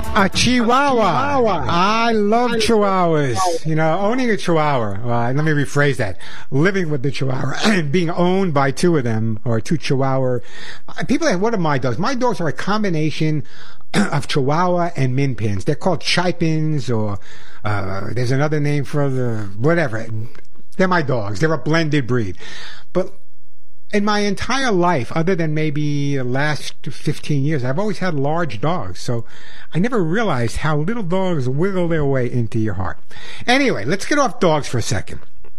A Chihuahua. I love Chihuahuas. You know, owning a Chihuahua. Let me rephrase that. Living with the Chihuahua and being owned by two of them, or two Chihuahua. People say, what are my dogs? My dogs are a combination of Chihuahua and Min Pins. They're called Chai-Pins, or there's another name for the whatever. They're my dogs. They're a blended breed. But in my entire life, other than maybe the last 15 years, I've always had large dogs. So I never realized how little dogs wiggle their way into your heart. Anyway, let's get off dogs for a second.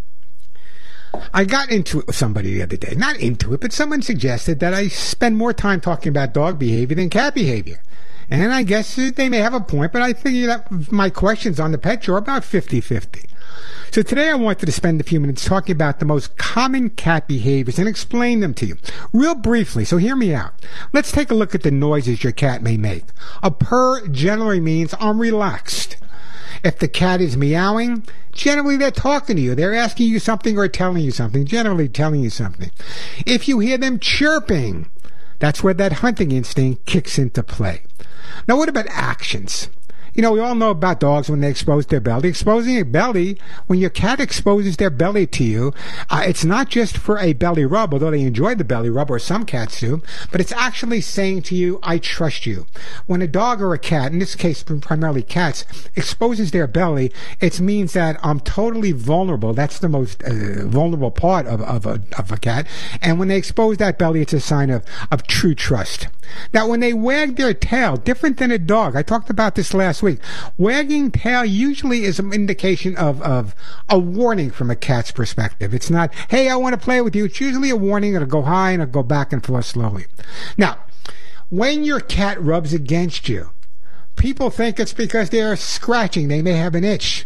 I got into it with somebody the other day. Not into it, but someone suggested that I spend more time talking about dog behavior than cat behavior. And I guess they may have a point, but I figure that my questions on the pet show are about 50-50. So today I wanted to spend a few minutes talking about the most common cat behaviors and explain them to you real briefly. So hear me out. Let's take a look at the noises your cat may make. A purr generally means I'm relaxed. If the cat is meowing, generally they're talking to you. They're asking you something or telling you something, generally telling you something. If you hear them chirping, that's where that hunting instinct kicks into play. Now, what about actions? You know, we all know about dogs when they expose their belly. Exposing a belly, when your cat exposes their belly to you, it's not just for a belly rub, although they enjoy the belly rub, or some cats do, but it's actually saying to you, I trust you. When a dog or a cat, in this case primarily cats, exposes their belly, it means that I'm totally vulnerable. That's the most vulnerable part of a cat. And when they expose that belly, it's a sign of true trust. Now, when they wag their tail, different than a dog, I talked about this last week, wagging tail usually is an indication of a warning from a cat's perspective. It's not, hey, I want to play with you. It's usually a warning. It'll go high and it'll go back and forth slowly. Now, when your cat rubs against you, people think it's because they're scratching. They may have an itch.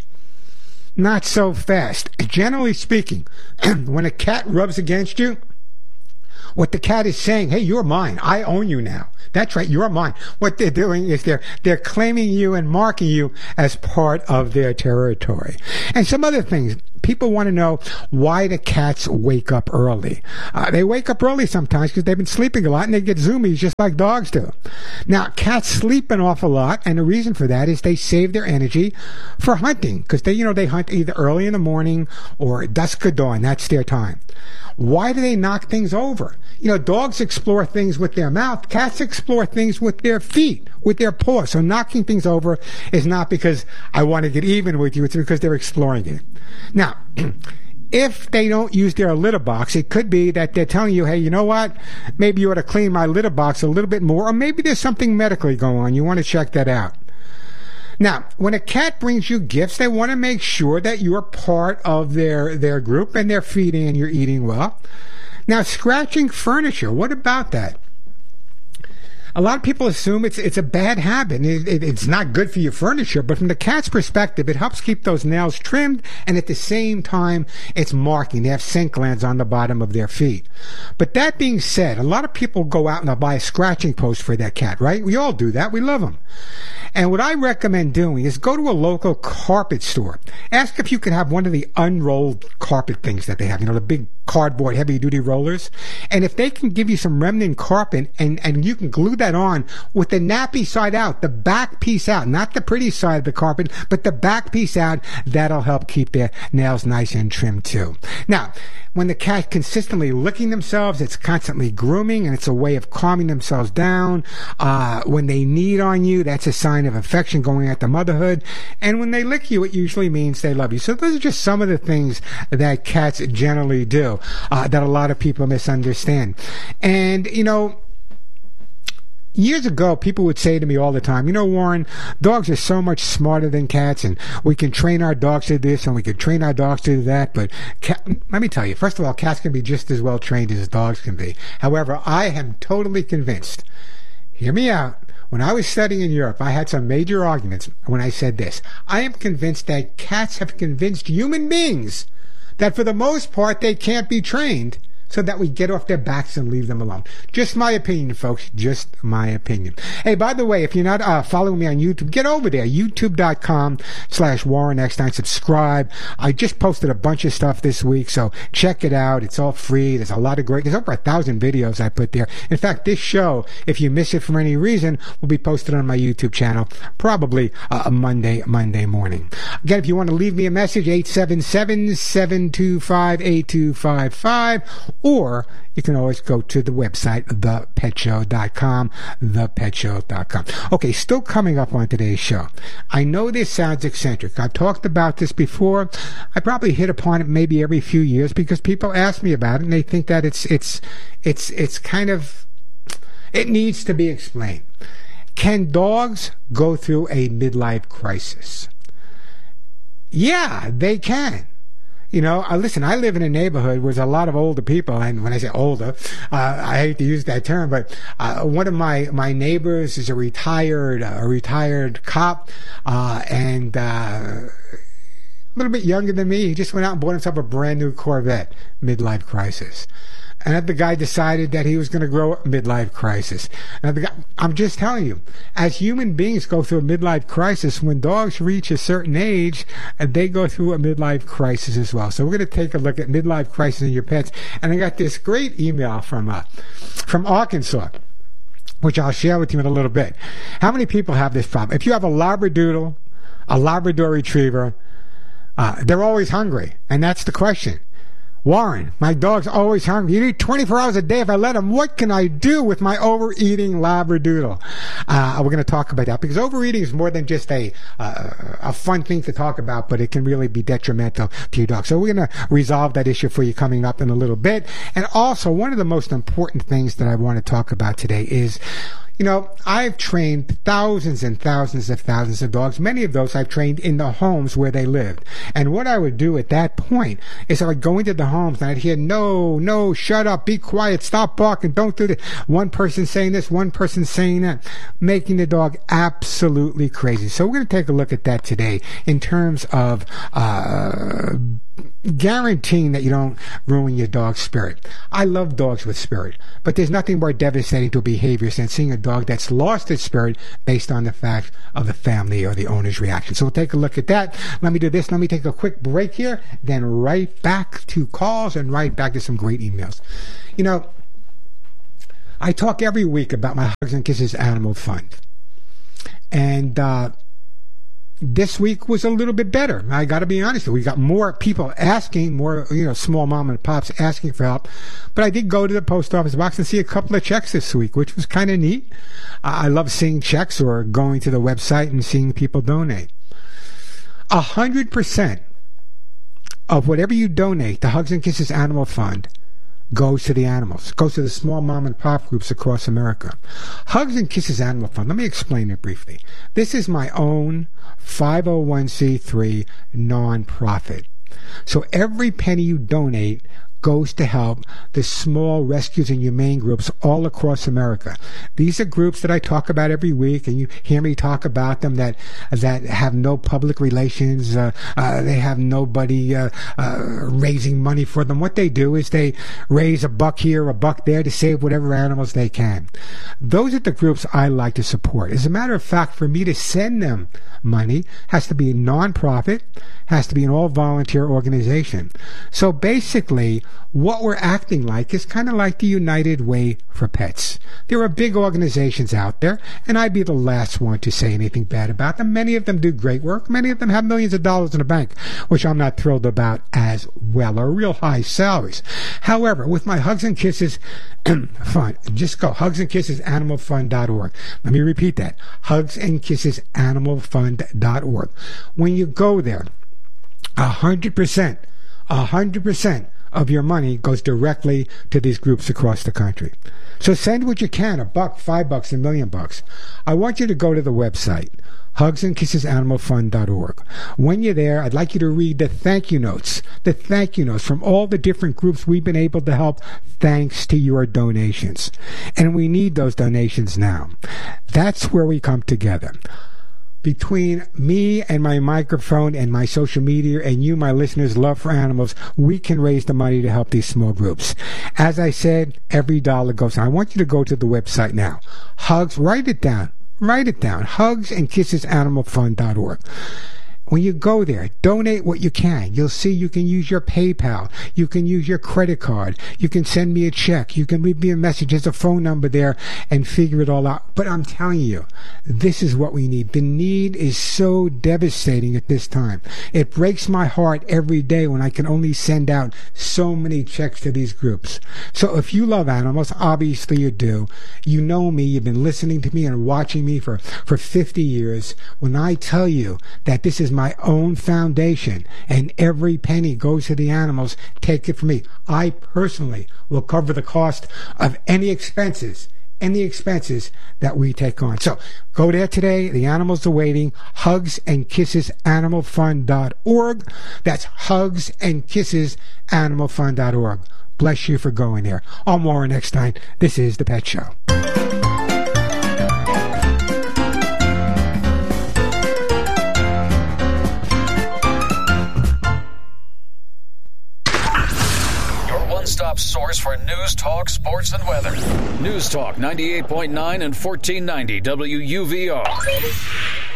Not so fast. Generally speaking, when a cat rubs against you, what the cat is saying, hey, you're mine. I own you now. That's right, you're mine. What they're doing is they're claiming you and marking you as part of their territory. And some other things. People want to know why the cats wake up early. They wake up early sometimes because they've been sleeping a lot and they get zoomies just like dogs do. Now, cats sleep an awful lot, and the reason for that is they save their energy for hunting, because they hunt either early in the morning or dusk of dawn. That's their time. Why do they knock things over? You know, dogs explore things with their mouth. Cats explore things with their feet, with their paws. So knocking things over is not because I want to get even with you. It's because they're exploring it. Now, if they don't use their litter box, it could be that they're telling you, hey, you know what? Maybe you ought to clean my litter box a little bit more, or maybe there's something medically going on. You want to check that out. Now, when a cat brings you gifts, they want to make sure that you're part of their group and they're feeding and you're eating well. Now, scratching furniture, what about that? A lot of people assume it's a bad habit. It's not good for your furniture, but from the cat's perspective, it helps keep those nails trimmed, and at the same time, it's marking. They have scent glands on the bottom of their feet. But that being said, a lot of people go out and they'll buy a scratching post for their cat, right? We all do that. We love them. And what I recommend doing is go to a local carpet store. Ask if you can have one of the unrolled carpet things that they have, the big cardboard heavy-duty rollers. And if they can give you some remnant carpet and you can glue that on with the nappy side out, the back piece out, not the pretty side of the carpet, but the back piece out, that'll help keep their nails nice and trimmed too. Now, when the cat consistently licking themselves, it's constantly grooming, and it's a way of calming themselves down. When they knead on you, that's a sign of affection going at the motherhood. And when they lick you, it usually means they love you. So those are just some of the things that cats generally do that a lot of people misunderstand. And, years ago, people would say to me all the time, Warren, dogs are so much smarter than cats, and we can train our dogs to this, and we can train our dogs to that, but let me tell you, first of all, cats can be just as well trained as dogs can be. However, I am totally convinced, hear me out, when I was studying in Europe, I had some major arguments when I said this. I am convinced that cats have convinced human beings that for the most part they can't be trained, so that we get off their backs and leave them alone. Just my opinion, folks. Just my opinion. Hey, by the way, if you're not following me on YouTube, get over there. YouTube.com/Warren Eckstein. Subscribe. I just posted a bunch of stuff this week, so check it out. It's all free. There's a lot of there's over 1,000 videos I put there. In fact, this show, if you miss it for any reason, will be posted on my YouTube channel probably Monday morning. Again, if you want to leave me a message, 877-725-8255, or you can always go to the website, thepetshow.com, thepetshow.com. Okay, still coming up on today's show. I know this sounds eccentric. I've talked about this before. I probably hit upon it maybe every few years because people ask me about it and they think that it's kind of, it needs to be explained. Can dogs go through a midlife crisis? Yeah, they can. You know, listen, I live in a neighborhood where there's a lot of older people, and when I say older, I hate to use that term, but one of my neighbors is a retired cop, and a little bit younger than me. He just went out and bought himself a brand new Corvette, midlife crisis. And the guy decided that he was going to grow a midlife crisis. And I'm just telling you, as human beings go through a midlife crisis, when dogs reach a certain age, they go through a midlife crisis as well. So we're going to take a look at midlife crisis in your pets. And I got this great email from Arkansas, which I'll share with you in a little bit. How many people have this problem? If you have a Labradoodle, a Labrador Retriever, they're always hungry. And that's the question. Warren, my dog's always hungry. You eat 24 hours a day if I let him. What can I do with my overeating Labradoodle? We're going to talk about that because overeating is more than just a fun thing to talk about, but it can really be detrimental to your dog. So we're going to resolve that issue for you coming up in a little bit. And also, one of the most important things that I want to talk about today is, you know, I've trained thousands and thousands of dogs. Many of those I've trained in the homes where they lived. And what I would do at that point is I would go into the homes and I'd hear, no, shut up, be quiet, stop barking, don't do this. One person saying this, one person saying that, making the dog absolutely crazy. So we're going to take a look at that today in terms of guaranteeing that you don't ruin your dog's spirit. I love dogs with spirit, but there's nothing more devastating to behaviors than seeing a dog that's lost its spirit based on the fact of the family or the owner's reaction. So we'll take a look at that. Let me do this. Let me take a quick break here, then right back to calls and right back to some great emails. You know, I talk every week about my Hugs and Kisses Animal Fund. And this week was a little bit better. I got to be honest. We got more people asking, more, small mom and pops asking for help. But I did go to the post office box and see a couple of checks this week, which was kind of neat. I love seeing checks or going to the website and seeing people donate. 100% of whatever you donate to Hugs and Kisses Animal Fund goes to the animals, goes to the small mom and pop groups across America. Hugs and Kisses Animal Fund, let me explain it briefly. This is my own 501c3 nonprofit. So every penny you donate goes to help the small rescues and humane groups all across America. These are groups that I talk about every week, and you hear me talk about them that have no public relations. They have nobody raising money for them. What they do is they raise a buck here, a buck there to save whatever animals they can. Those are the groups I like to support. As a matter of fact, for me to send them money has to be a nonprofit, has to be an all-volunteer organization. So basically, what we're acting like is kind of like the United Way for Pets. There are big organizations out there, and I'd be the last one to say anything bad about them. Many of them do great work. Many of them have millions of dollars in the bank, which I'm not thrilled about as well, or real high salaries. However, with my Hugs and Kisses Fund, just go hugsandkissesanimalfund.org. Let me repeat that, hugsandkissesanimalfund.org. When you go there, 100% of your money goes directly to these groups across the country. So send what you can, $1, $5, $1 million. I want you to go to the website, hugsandkissesanimalfund.org. When you're there, I'd like you to read the thank you notes from all the different groups we've been able to help thanks to your donations. And we need those donations now. That's where we come together. Between me and my microphone and my social media and you, my listeners' love for animals, we can raise the money to help these small groups. As I said, every dollar goes. I want you to go to the website now. Hugs, write it down. Write it down. HugsAndKissesAnimalFund.org. When you go there, donate what you can. You'll see you can use your PayPal. You can use your credit card. You can send me a check. You can leave me a message. There's a phone number there and figure it all out. But I'm telling you, this is what we need. The need is so devastating at this time. It breaks my heart every day when I can only send out so many checks to these groups. So if you love animals, obviously you do. You know me. You've been listening to me and watching me for 50 years. When I tell you that this is my own foundation and every penny goes to the animals, take it from me. I personally will cover the cost of any expenses that we take on. So go there today. The animals are waiting. HugsAndKissesAnimalFund.org. That's HugsAndKissesAnimalFund.org. Bless you for going there. I'm Warren Eckstein. This is The Pet Show. Stop source for news, talk, sports, and weather. News Talk 98.9 and 1490 WUVR.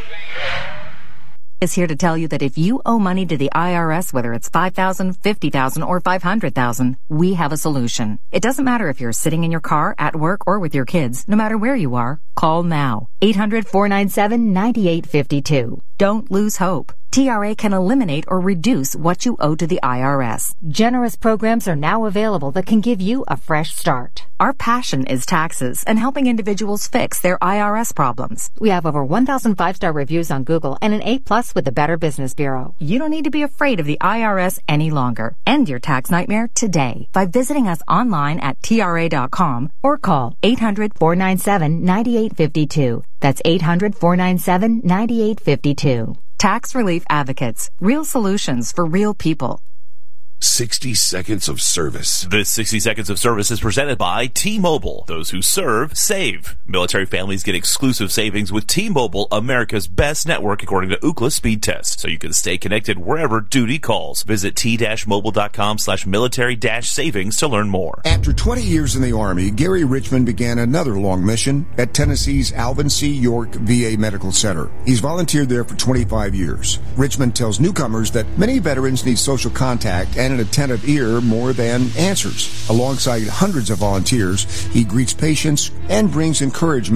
Is here to tell you that if you owe money to the IRS, whether it's $5,000, $50,000, or $500,000, we have a solution. It doesn't matter if you're sitting in your car, at work, or with your kids. No matter where you are, call now. 800-497-9852. Don't lose hope. TRA can eliminate or reduce what you owe to the IRS. Generous programs are now available that can give you a fresh start. Our passion is taxes and helping individuals fix their IRS problems. We have over 1,000 5-star reviews on Google and an A+ with the Better Business Bureau. You don't need to be afraid of the IRS any longer. End your tax nightmare today by visiting us online at TRA.com or call 800-497-9852. That's 800-497-9852. Tax Relief Advocates. Real solutions for real people. 60 seconds of service. This 60 seconds of service is presented by T-Mobile. Those who serve, save. Military families get exclusive savings with T-Mobile, America's best network according to Ookla speed test. So you can stay connected wherever duty calls. Visit t-mobile.com/military-savings to learn more. After 20 years in the Army, Gary Richmond began another long mission at Tennessee's Alvin C. York VA Medical Center. He's volunteered there for 25 years. Richmond tells newcomers that many veterans need social contact and an attentive ear more than answers. Alongside hundreds of volunteers, he greets patients and brings encouragement